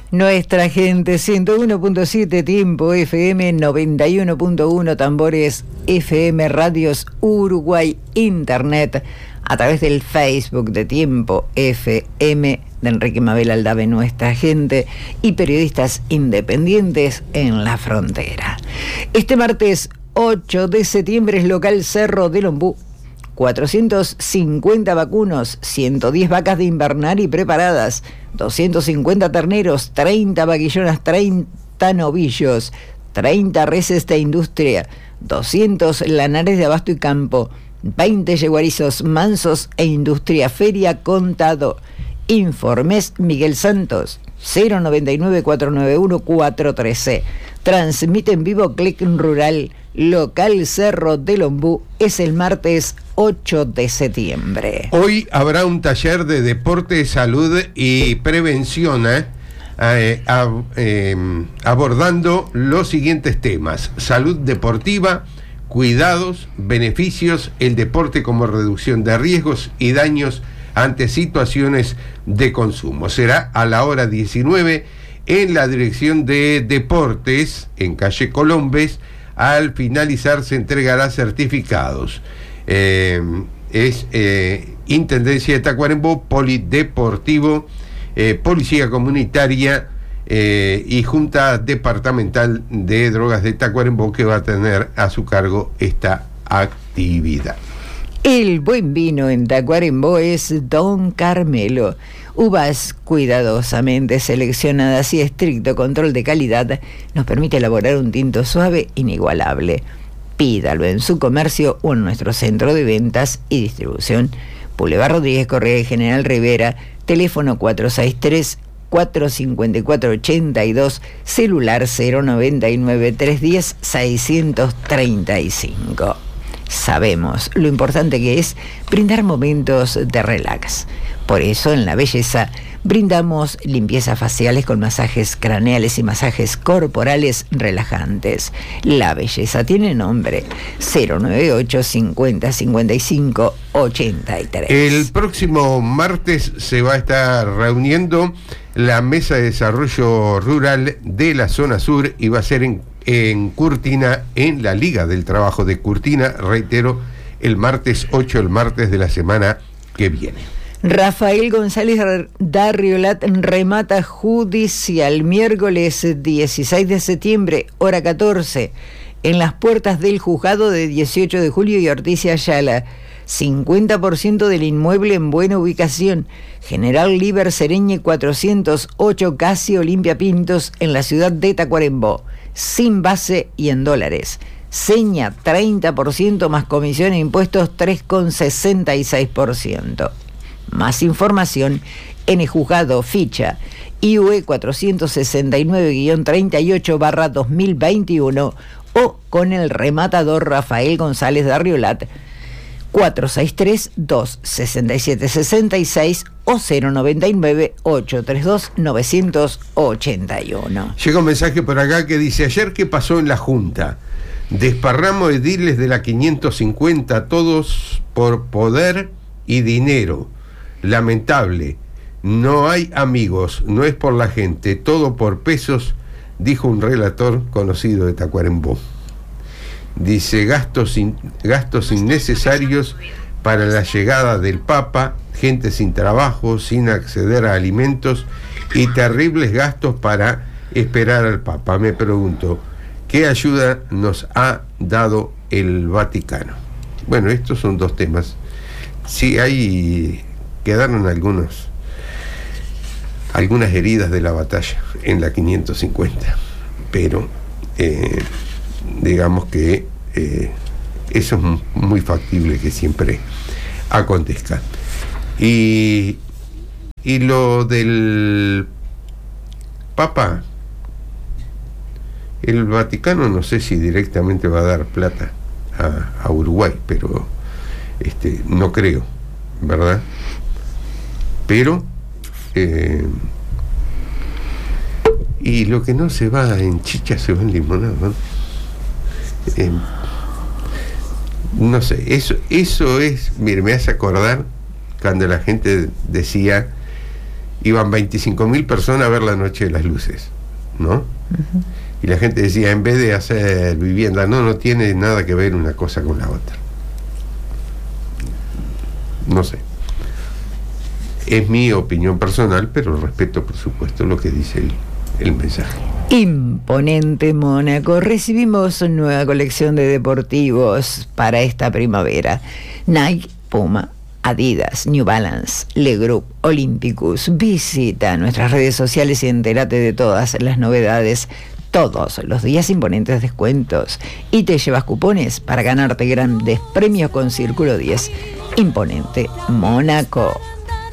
Nuestra gente, 101.7 Tiempo FM, 91.1 Tambores FM, Radios Uruguay, Internet, a través del Facebook de Tiempo FM de Enrique Mabel Aldave, Nuestra Gente, y periodistas independientes en la frontera. Este martes 8 de septiembre es local Cerro del Ombú. 450 vacunos, 110 vacas de invernar y preparadas, 250 terneros, 30 vaquillonas, 30 novillos, 30 reses de industria, 200 lanares de abasto y campo, 20 yeguarizos mansos e industria, feria contado. Informes Miguel Santos, 099-491-413. Transmite en vivo Click Rural, local Cerro del Ombú, es el martes 8 de septiembre. Hoy habrá un taller de deporte, salud y prevención, abordando los siguientes temas: salud deportiva, cuidados, beneficios, el deporte como reducción de riesgos y daños ante situaciones de consumo. Será a la hora 19 en la Dirección de Deportes, en calle Colombes. Al finalizar se entregará certificados. Intendencia de Tacuarembó, Polideportivo, Policía Comunitaria y Junta Departamental de Drogas de Tacuarembó, que va a tener a su cargo esta actividad. El buen vino en Tacuarembó es Don Carmelo. Uvas cuidadosamente seleccionadas y estricto control de calidad nos permite elaborar un tinto suave inigualable. Pídalo en su comercio o en nuestro centro de ventas y distribución. Boulevard Rodríguez Correa y General Rivera, teléfono 463-454-82, celular 099-310-635. Sabemos lo importante que es brindar momentos de relax. Por eso en La Belleza brindamos limpiezas faciales con masajes craneales y masajes corporales relajantes. La Belleza tiene nombre: 098 50 55 83. El próximo martes se va a estar reuniendo la Mesa de Desarrollo Rural de la Zona Sur y va a ser en Curtina, en la Liga del Trabajo de Curtina, reitero, el martes 8, el martes de la semana que viene. Rafael González Darriolat remata judicial, miércoles 16 de septiembre, hora 14, en las puertas del juzgado de 18 de julio y Ortiz y Ayala. 50% del inmueble en buena ubicación, General Líber Sereñe 408, casi Olimpia Pintos, en la ciudad de Tacuarembó, sin base y en dólares. Seña 30% más comisión e impuestos 3,66%. Más información en el juzgado ficha IUE 469-38/2021 o con el rematador Rafael González Darriolat 463-267-66 o 099-832-981. Llega un mensaje por acá que dice: ayer, ¿qué pasó en la Junta? Desparramos ediles de la 550, todos por poder y dinero. Lamentable. No hay amigos, no es por la gente, todo por pesos, dijo un relator conocido de Tacuarembó. Dice: gastos innecesarios para la llegada del Papa, gente sin trabajo, sin acceder a alimentos y terribles gastos para esperar al Papa. Me pregunto, ¿qué ayuda nos ha dado el Vaticano? Bueno, estos son dos temas. Sí, ahí quedaron algunas heridas de la batalla en la 550, pero digamos que eso es muy factible que siempre acontezca. Y lo del Papa, el Vaticano no sé si directamente va a dar plata a Uruguay, pero no creo, ¿verdad? Pero y lo que no se va en chicha se va en limonada, ¿no? No sé, eso es, mire, me hace acordar cuando la gente decía iban 25.000 personas a ver la Noche de las Luces, ¿no? Uh-huh. Y la gente decía, en vez de hacer vivienda, no tiene nada que ver una cosa con la otra. No sé. Es mi opinión personal, pero respeto, por supuesto, lo que dice el mensaje. Imponente Mónaco. Recibimos nueva colección de deportivos para esta primavera. Nike, Puma, Adidas, New Balance, Le Group, Olympicus. Visita nuestras redes sociales y entérate de todas las novedades. Todos los días imponentes descuentos. Y te llevas cupones para ganarte grandes premios con Círculo 10. Imponente Mónaco.